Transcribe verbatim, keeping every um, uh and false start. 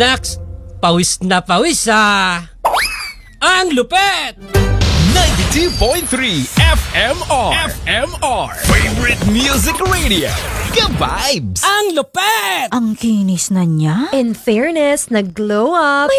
Naks, pawis na pawis ah! Ang lupet! ninety-two point three F M R. F M R. Favorite Music Radio. Ka-vibes! Ang lupet! Ang kinis na niya. In fairness, nag-glow up. May